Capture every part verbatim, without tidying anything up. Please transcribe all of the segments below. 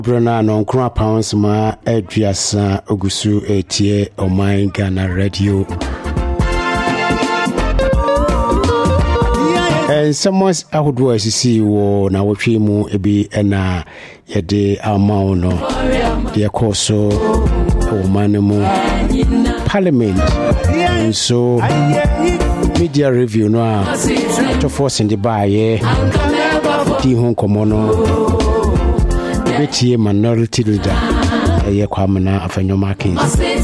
Bruna non kra pounds ma eduasa ogusu etie Oman Ghana Radio. And someone ahodo asisi wo na wotwe mu ebi na yede amao no de koso Oman mu parliament. And so media review no a to force in the baye di hon komono Betty minority leader, a year Kwamana Afanyoma Kings.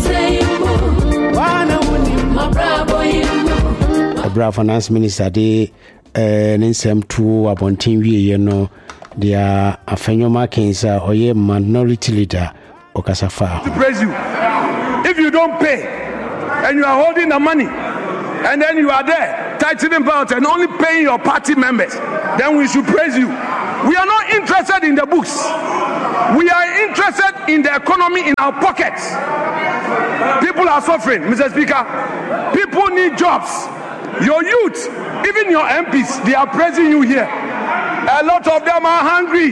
A brave finance minister, they uh, some two upon team, you know, they are Afanyoma Kings or ye minority leader, Okasafa. To praise you. If you don't pay and you are holding the money and then you are there tightening belt and only paying your party members, then we should praise you. We are not interested in the books. We are interested in the economy in our pockets. People are suffering, Mister Speaker. People need jobs. Your youth, even your M Ps, they are praising you here. A lot of them are hungry.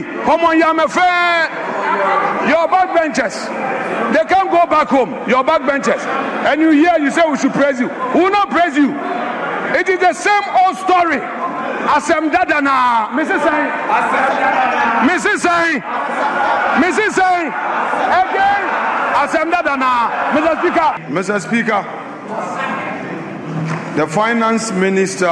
Your backbenchers, they can't go back home. Your backbenchers. And you hear, you say we should praise you. We will not praise you. It is the same old story. Asem Dadana, Missus Sai, Missus Sai, Missus Sai, again, Asem Dadana, Mister Speaker. Mister Speaker, the finance minister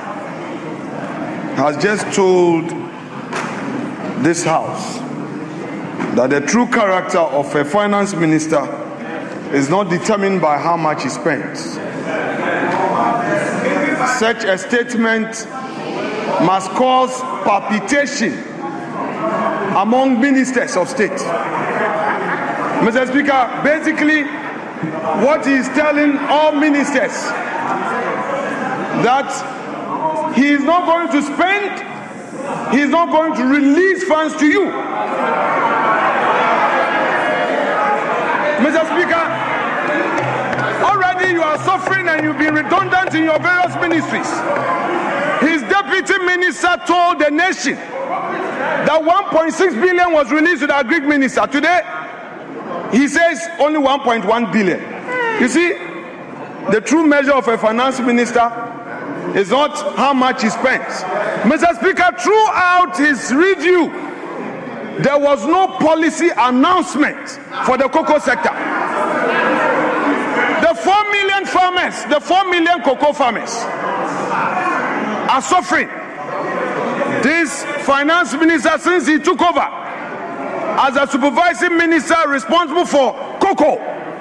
has just told this house that the true character of a finance minister is not determined by how much he spends. Such a statement must cause palpitation among ministers of state. Mister Speaker, basically what he is telling all ministers that he is not going to spend, he is not going to release funds to you. Mister Speaker, already you are suffering and you've been redundant in your various ministries. His deputy minister told the nation that one point six billion was released to the Greek minister. Today, he says only one point one billion. You see, the true measure of a finance minister is not how much he spends. Mister Speaker, throughout his review, there was no policy announcement for the cocoa sector. The four million farmers, the four million cocoa farmers are suffering. This finance minister, since he took over as a supervising minister responsible for cocoa,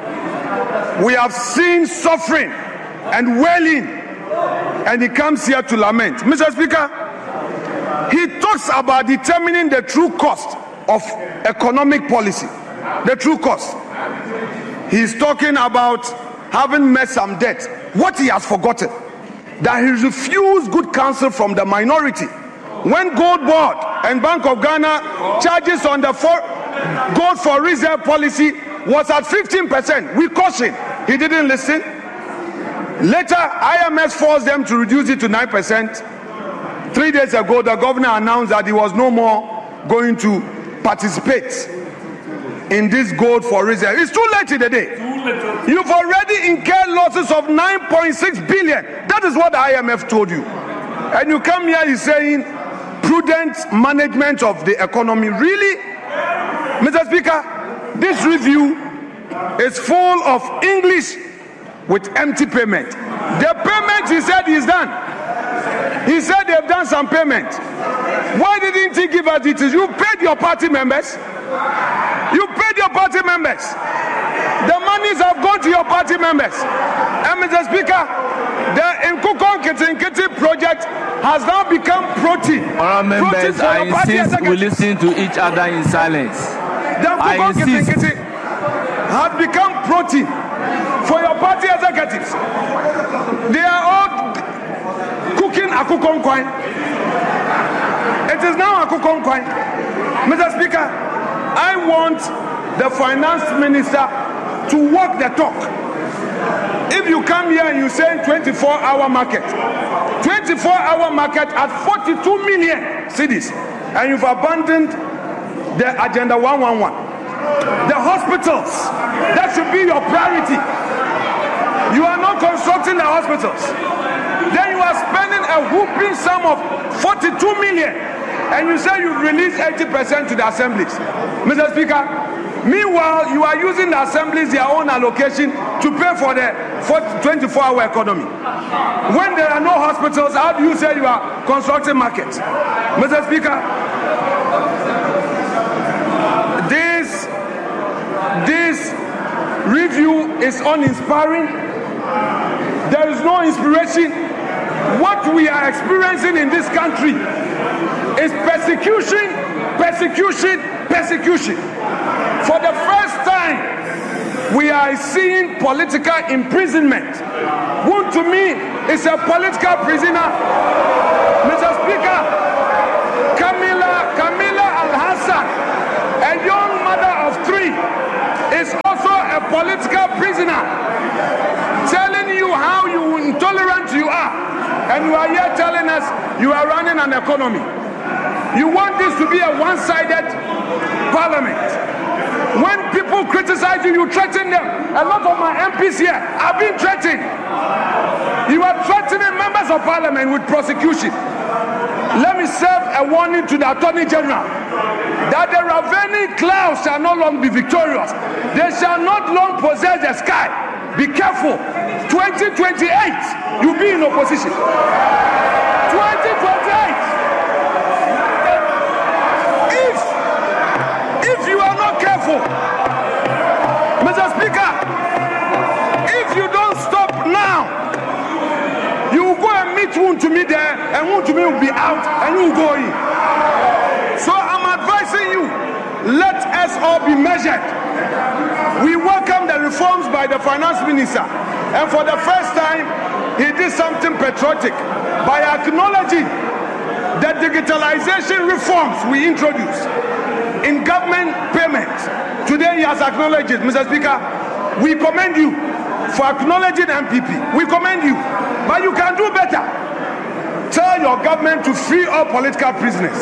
we have seen suffering and wailing, and he comes here to lament. Mister Speaker, he talks about determining the true cost of economic policy. The true cost. He's talking about having met some debt. What he has forgotten, that he refused good counsel from the minority. When Gold Board and Bank of Ghana charges on the for gold for reserve policy was at fifteen percent, we cautioned. He didn't listen. Later, I M S forced them to reduce it to nine percent. Three days ago, the governor announced that he was no more going to participate in this gold for reserve. It's too late in the day. You've already incurred losses of nine point six billion. That is what the I M F told you. And you come here, you're saying prudent management of the economy. Really? Mister Speaker, this review is full of English with empty payment. The payment he said is done. He said they've done some payment. Why didn't he give us details? You paid your party members. You paid your party members. The monies have gone to your party members. And Mister Speaker, the Nkukon Kitinkiti project has now become protein. All members, I insist we listen to each other in silence. The Nkukon Kitinkiti has become protein for your party executives. They are all cooking Akukon coin. It is now Akukon coin. Mister Speaker, I want the finance minister to walk the talk. If you come here and you say twenty-four hour market, twenty-four hour market at forty-two million cities, and you've abandoned the Agenda one one one. The hospitals, that should be your priority. You are not constructing the hospitals. Then you are spending a whooping sum of forty-two million, and you say you release eighty percent to the assemblies. Mister Speaker, meanwhile, you are using the assemblies, their own allocation, to pay for the twenty-four hour economy. When there are no hospitals, how do you say you are constructing markets? Mister Speaker, this, this review is uninspiring. There is no inspiration. What we are experiencing in this country is persecution, persecution, persecution. For the first time, we are seeing political imprisonment. Who to me is a political prisoner. Mister Speaker, Camilla, Camilla Al-Hassan, a young mother of three, is also a political prisoner, telling you how you intolerant you are, and you are here telling us you are running an economy. You want this to be a one-sided parliament. When people criticize you, you threaten them. A lot of my M Ps here have been threatened. You are threatening members of parliament with prosecution. Let me serve a warning to the Attorney General that the ravening clouds shall no longer be victorious. They shall not long possess the sky. Be careful. twenty twenty-eight, you'll be in opposition. twenty twenty-eight. If, if you are not careful, Mister Speaker, if you don't stop now, you will go and meet one to me there, and one to me will be out, and you will go in. So I'm advising you, let us all be measured. We welcome the reforms by the finance minister, and for the first time he did something patriotic by acknowledging the digitalization reforms we introduced in government payment. Today he has acknowledged it. Mister Speaker, we commend you for acknowledging M P P. We commend you, but you can do better. Tell your government to free all political prisoners.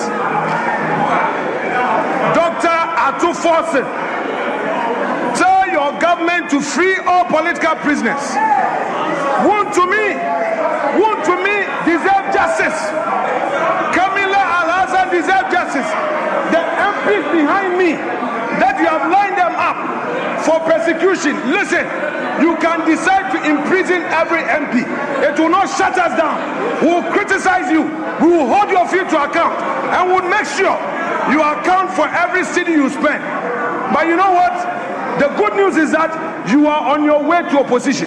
Doctor Atu Forsen, tell your government to free all political prisoners. One to me, one to me deserve justice. Camilla Al-Hassan deserve justice. The M Ps behind me that you have lined them up for persecution, listen, you can decide to imprison every M P. It will not shut us down. We will criticize you. We will hold your feet to account, and we'll make sure you account for every city you spend. But you know what? The good news is that you are on your way to opposition.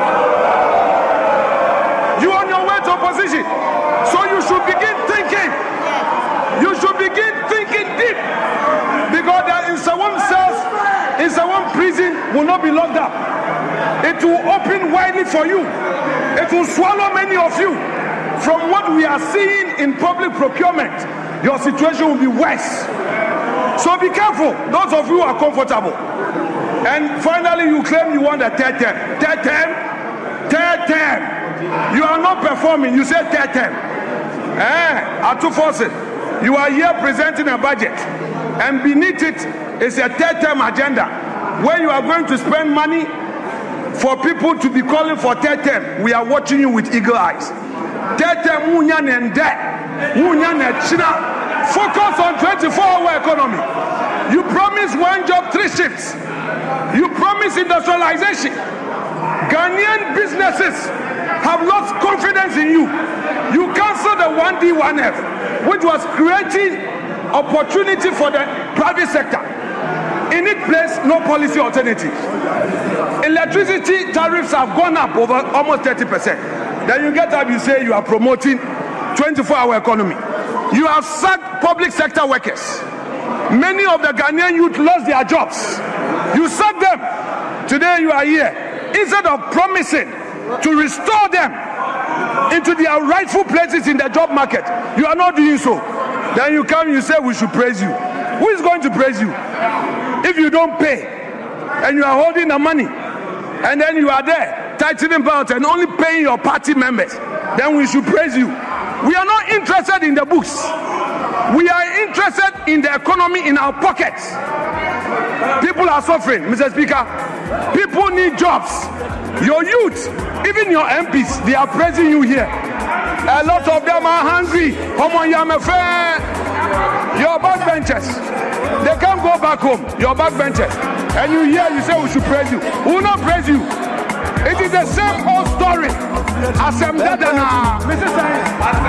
You are on your way to opposition. So you should begin thinking. You should begin thinking deep. Because there in someone cells, in someone prison will not be locked up. It will open widely for you. It will swallow many of you. From what we are seeing in public procurement, your situation will be worse. So be careful, those of you who are comfortable. And finally, you claim you want a third term. Third term? Third term. You are not performing. You say third term. Eh, Atu Forsen, you are here presenting a budget, and beneath it is a third term agenda where you are going to spend money for people to be calling for third term. We are watching you with eagle eyes. Third term, Munyan and debt. Munyan and China. Focus on twenty-four hour economy. You promise one job, three shifts. You promise industrialization. Ghanaian businesses have lost confidence in you. You cancelled the one D one F, which was creating opportunity for the private sector. In its place, no policy alternative. Electricity tariffs have gone up over almost thirty percent. Then you get up, you say you are promoting twenty-four hour economy. You have sacked public sector workers. Many of the Ghanaian youth lost their jobs. You sacked them. Today you are here. Instead of promising to restore them into their rightful places in the job market, you are not doing so. Then you come, you say we should praise you. Who is going to praise you? If you don't pay and you are holding the money and then you are there tightening belt and only paying your party members, then we should praise you. We are not interested in the books. We are interested in the economy in our pockets. People are suffering, Mister Speaker. People need jobs. Your youth, even your M Ps, they are praising you here. A lot of them are hungry. Your backbenchers, they can't go back home. Your backbenchers, and you hear you say we should praise you. We will not praise you. It is the same old story. As I'm dead now.